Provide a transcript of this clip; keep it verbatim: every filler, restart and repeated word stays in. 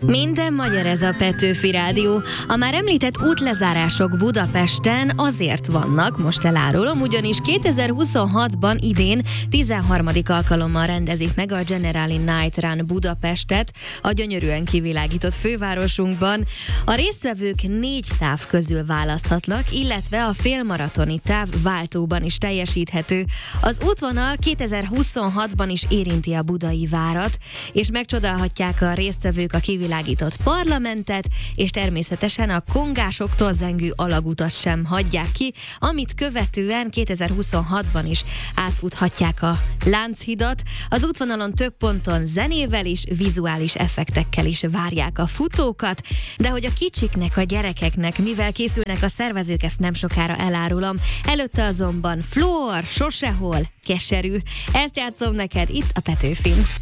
Minden magyar ez a Petőfi Rádió. A már említett útlezárások Budapesten azért vannak, most elárulom, ugyanis kétezer-huszonhatban idén tizenharmadik alkalommal rendezik meg a Generali Night Run Budapestet, a gyönyörűen kivilágított fővárosunkban. A résztvevők négy táv közül választhatnak, illetve a félmaratoni táv váltóban is teljesíthető. Az útvonal kétezer-huszonhatban is érinti a budai várat, és megcsodálhatják a résztvevők a kivilágított parlamentet, és természetesen a kongásoktól zengő alagutat sem hagyják ki, amit követően kétezer-huszonhatban is átfuthatják a Lánchidat. Az útvonalon több ponton zenével is, vizuális effektekkel is várják a futókat, de hogy a kicsiknek, a gyerekeknek mivel készülnek a szervezők, ezt nem sokára elárulom. Előtte azonban Flór, Sosehol, Keserű. Ezt játszom neked itt a Petőfin.